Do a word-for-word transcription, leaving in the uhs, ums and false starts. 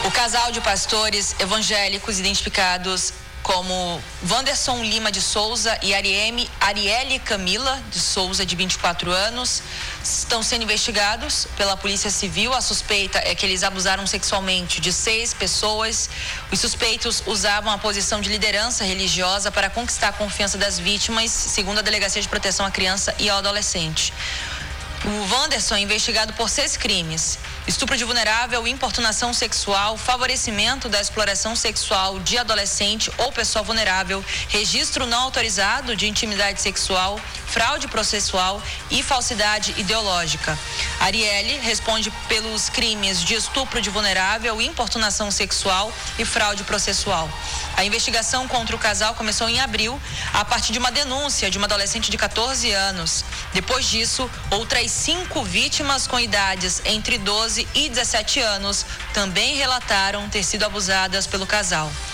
O casal de pastores evangélicos identificados como Wanderson Lima de Souza e Arieme, Arielle Camila de Souza, de vinte e quatro anos, estão sendo investigados pela Polícia Civil. A suspeita é que eles abusaram sexualmente de seis pessoas. Os suspeitos usavam a posição de liderança religiosa para conquistar a confiança das vítimas, segundo a Delegacia de Proteção à Criança e ao Adolescente. O Wanderson é investigado por seis crimes: estupro de vulnerável, importunação sexual, favorecimento da exploração sexual de adolescente ou pessoa vulnerável, registro não autorizado de intimidade sexual, fraude processual e falsidade ideológica. Arielle responde pelos crimes de estupro de vulnerável, importunação sexual e fraude processual. A investigação contra o casal começou em abril, a partir de uma denúncia de uma adolescente de catorze anos. Depois disso, outras cinco vítimas com idades entre doze e dezessete anos também relataram ter sido abusadas pelo casal.